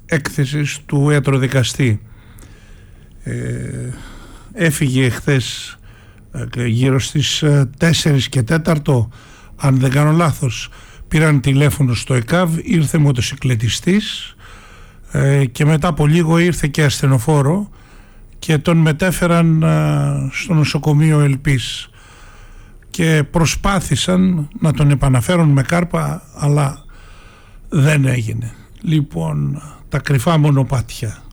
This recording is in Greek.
έκθεσης του ιατροδικαστή. Έφυγε χθες γύρω στις 4 και 4, αν δεν κάνω λάθος. Πήραν τηλέφωνο στο ΕΚΑΒ, ήρθε μοτοσυκλετιστής και μετά από λίγο ήρθε και ασθενοφόρο και τον μετέφεραν στο νοσοκομείο Ελπής και προσπάθησαν να τον επαναφέρουν με κάρπα, αλλά δεν έγινε. Λοιπόν, τα κρυφά μονοπάτια.